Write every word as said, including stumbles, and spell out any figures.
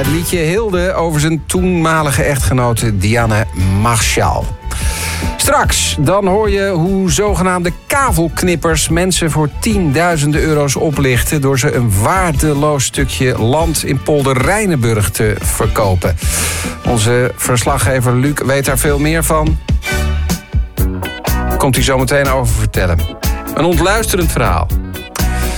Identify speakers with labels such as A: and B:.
A: het liedje Hilde over zijn toenmalige echtgenote Dianne Marchal. Straks, dan hoor je hoe zogenaamde kavelknippers mensen voor tienduizenden euro's oplichten door ze een waardeloos stukje land in Polder Rijnenburg te verkopen. Onze verslaggever Luc weet daar veel meer van. Komt hij zo meteen over vertellen. Een ontluisterend verhaal.